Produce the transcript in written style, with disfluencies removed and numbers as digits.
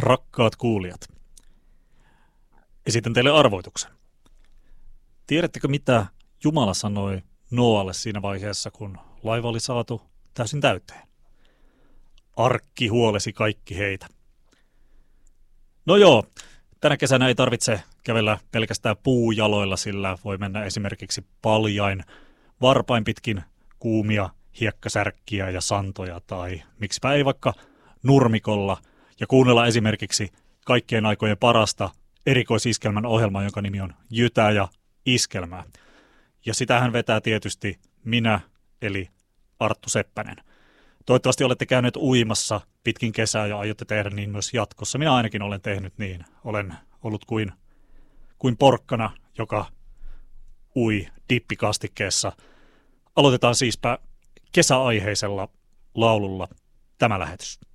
Rakkaat kuulijat, esitän teille arvoituksen. Tiedättekö, mitä Jumala sanoi Noalle siinä vaiheessa, kun laiva oli saatu täysin täyteen? Arkki huolesi kaikki heitä. No joo, tänä kesänä ei tarvitse kävellä pelkästään puujaloilla, sillä voi mennä esimerkiksi paljain, varpain pitkin kuumia hiekkasärkkiä ja santoja, tai miksipä ei vaikka nurmikolla, ja kuunnella esimerkiksi kaikkien aikojen parasta erikoisiskelmän ohjelmaa, jonka nimi on Jytä ja Iskelmää. Ja sitähän vetää tietysti minä, eli Arttu Seppänen. Toivottavasti olette käyneet uimassa pitkin kesää ja aiotte tehdä niin myös jatkossa. Minä ainakin olen tehnyt niin. Olen ollut kuin porkkana, joka ui dippikastikkeessa. Aloitetaan siispä kesäaiheisella laululla tämä lähetys.